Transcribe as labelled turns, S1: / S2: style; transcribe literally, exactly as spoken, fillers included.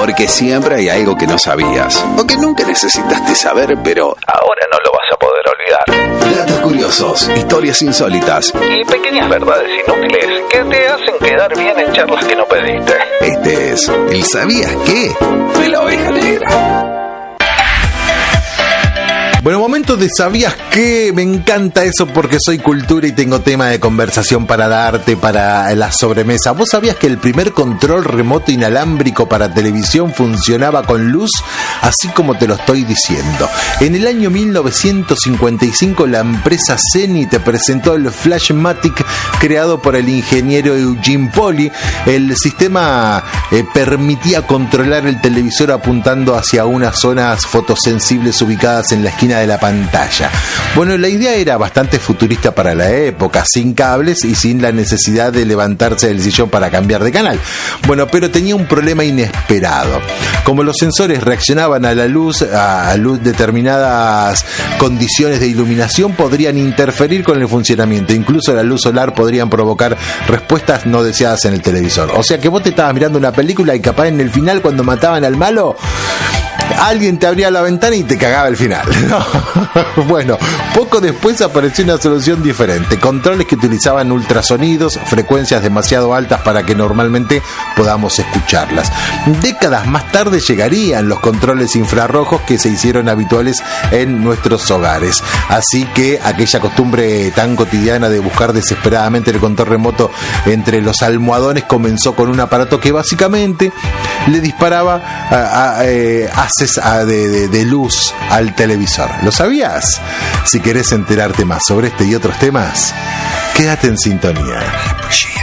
S1: Porque siempre hay algo que no sabías o que nunca necesitaste saber, pero ahora no lo vas a poder olvidar. Datos curiosos, historias insólitas y pequeñas verdades inútiles que te hacen quedar bien en charlas que no pediste. Este es el ¿Sabías qué? De la Oveja Negra.
S2: Bueno, momento de ¿sabías qué? Me encanta eso porque soy cultura y tengo tema de conversación para darte para la sobremesa. ¿Vos sabías que el primer control remoto inalámbrico para televisión funcionaba con luz? Así como te lo estoy diciendo. En el año mil novecientos cincuenta y cinco la empresa Zenith presentó el Flashmatic creado por el ingeniero Eugene Polly. El sistema eh, permitía controlar el televisor apuntando hacia unas zonas fotosensibles ubicadas en la esquina de la pantalla. Bueno, la idea era bastante futurista para la época, sin cables y sin la necesidad de levantarse del sillón para cambiar de canal. Bueno, pero tenía un problema inesperado. Como los sensores reaccionaban a la luz, a luz determinadas condiciones de iluminación podrían interferir con el funcionamiento. Incluso la luz solar podrían provocar respuestas no deseadas en el televisor. O sea que vos te estabas mirando una película y capaz en el final, cuando mataban al malo, alguien te abría la ventana y te cagaba el final. Bueno, poco después apareció una solución diferente. Controles que utilizaban ultrasonidos, frecuencias demasiado altas para que normalmente podamos escucharlas. Décadas más tarde llegarían los controles infrarrojos que se hicieron habituales en nuestros hogares. Así que aquella costumbre tan cotidiana de buscar desesperadamente el control remoto entre los almohadones comenzó con un aparato que básicamente le disparaba a, a, a, haces a, de, de, de luz al televisor. ¿Lo sabías? Si querés enterarte más sobre este y otros temas, quédate en sintonía.